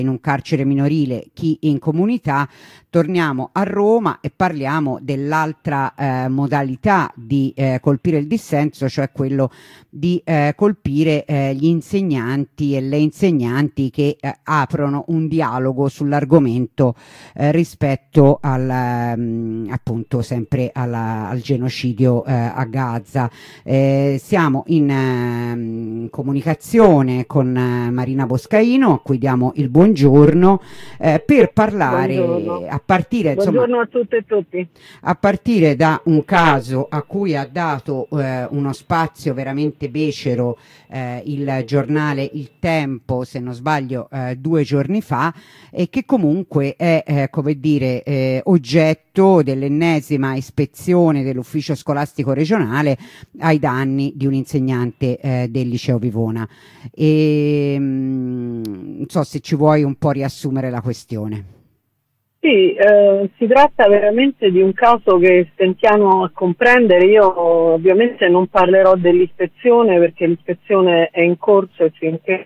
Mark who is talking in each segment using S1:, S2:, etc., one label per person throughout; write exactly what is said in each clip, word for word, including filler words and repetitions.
S1: in un carcere minorile, chi in comunità. Torniamo a Roma e parliamo dell'altra eh, modalità di eh, colpire il dissenso, cioè quello di eh, colpire eh, gli insegnanti e le insegnanti che eh, aprono un dialogo sull'argomento eh, rispetto al, um, appunto sempre alla, al genocidio eh, a Gaza. Eh, siamo in eh, comunicazione con eh, Marina Boscaino, a cui diamo il buongiorno, eh, per parlare
S2: Buongiorno.
S1: a partire, insomma,
S2: Buongiorno a tutte e tutti.
S1: a partire da un caso a cui ha dato eh, uno spazio veramente becero eh, il giornale Il Tempo, se non sbaglio, eh, due giorni fa, e che comunque è eh, come dire eh, oggetto dell'ennesima ispezione dell'ufficio scolastico regionale ai danni di un insegnante eh, del liceo Vivona. E mh, non so se ci vuoi un po' riassumere la questione.
S2: Sì, eh, si tratta veramente di un caso che stentiamo a comprendere. Io ovviamente non parlerò dell'ispezione perché l'ispezione è in corso e finché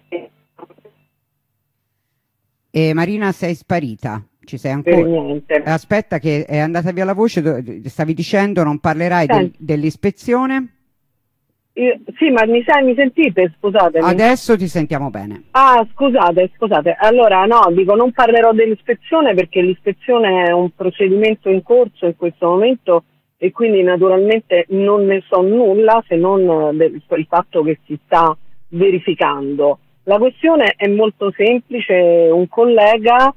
S1: E Marina, sei sparita? Ci sei
S2: per
S1: ancora?
S2: niente.
S1: Aspetta che è andata via la voce, do- stavi dicendo non parlerai del-
S2: Senti,
S1: dell'ispezione?
S2: io- sì, ma mi, sai, mi sentite? Scusatemi.
S1: Adesso ti sentiamo bene.
S2: Ah, scusate, scusate. Allora, no, dico non parlerò dell'ispezione perché l'ispezione è un procedimento in corso in questo momento e quindi naturalmente non ne so nulla se non del il fatto che si sta verificando. La questione è molto semplice, un collega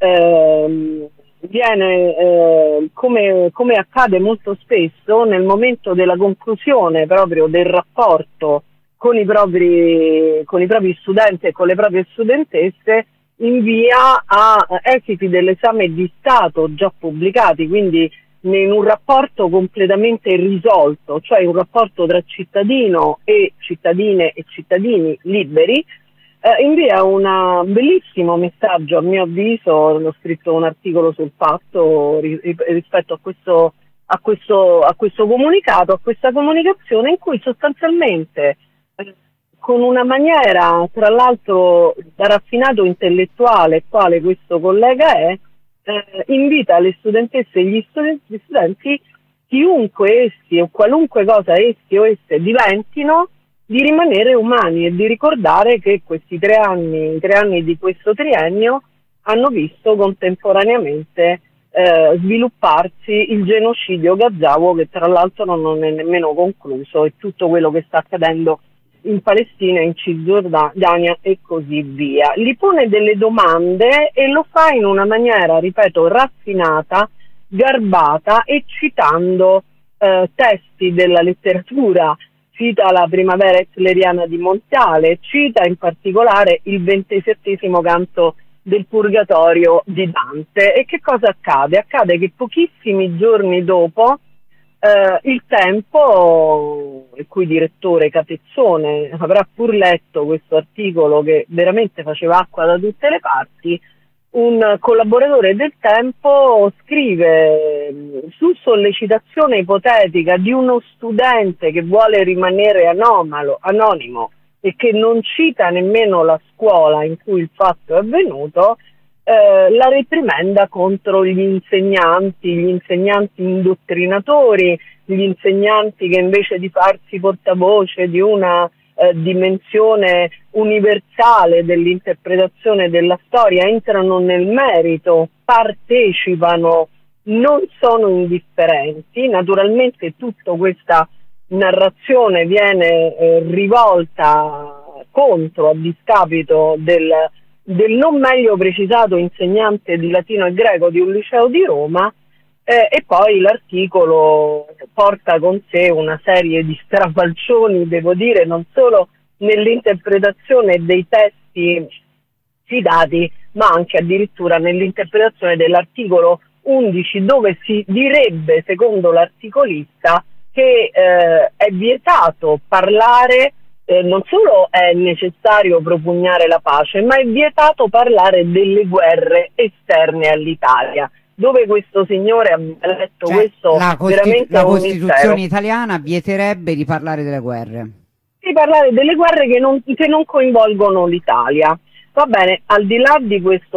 S2: ehm, viene, eh, come, come accade molto spesso, nel momento della conclusione proprio del rapporto con i propri, con i propri studenti e con le proprie studentesse, invia a esiti dell'esame di Stato già pubblicati, quindi in un rapporto completamente risolto, cioè un rapporto tra cittadino e cittadine e cittadini liberi, eh, invia un bellissimo messaggio, a mio avviso. Ho scritto un articolo sul fatto ri- rispetto a questo, a questo, a questo comunicato, a questa comunicazione in cui sostanzialmente, eh, con una maniera tra l'altro da raffinato intellettuale quale questo collega è, eh, invita le studentesse e gli studenti, gli studenti, chiunque essi o qualunque cosa essi o esse diventino, di rimanere umani e di ricordare che questi tre anni, i tre anni di questo triennio hanno visto contemporaneamente eh, svilupparsi il genocidio gazzavo, che tra l'altro non è nemmeno concluso, e tutto quello che sta accadendo in Palestina, in Cisgiordania e così via. Gli pone delle domande e lo fa in una maniera, ripeto, raffinata, garbata e citando eh, testi della letteratura. Cita la Primavera Hitleriana di Montiale, cita in particolare il ventisettesimo canto del Purgatorio di Dante. E che cosa accade? Accade che pochissimi giorni dopo eh, il Tempo, il cui direttore Capezzone avrà pur letto questo articolo che veramente faceva acqua da tutte le parti, un collaboratore del Tempo scrive, su sollecitazione ipotetica di uno studente che vuole rimanere anomalo, anonimo e che non cita nemmeno la scuola in cui il fatto è avvenuto, eh, la reprimenda contro gli insegnanti, gli insegnanti indottrinatori, gli insegnanti che invece di farsi portavoce di una eh, dimensione universale dell'interpretazione della storia entrano nel merito, partecipano, non sono indifferenti. Naturalmente tutta questa narrazione viene eh, rivolta contro, a discapito del, del non meglio precisato insegnante di latino e greco di un liceo di Roma, eh, e poi l'articolo porta con sé una serie di strafalcioni, devo dire, non solo nell'interpretazione dei testi citati, ma anche addirittura nell'interpretazione dell'articolo undici, dove si direbbe, secondo l'articolista, che eh, è vietato parlare, eh, non solo è necessario propugnare la pace, ma è vietato parlare delle guerre esterne all'Italia. Dove questo signore ha letto
S1: Cioè,
S2: questo,
S1: la, Costi-
S2: veramente
S1: la
S2: è un mistero.
S1: Costituzione italiana vieterebbe di parlare delle guerre.
S2: Di parlare delle guerre che non, che non coinvolgono l'Italia. Va bene, al di là di questo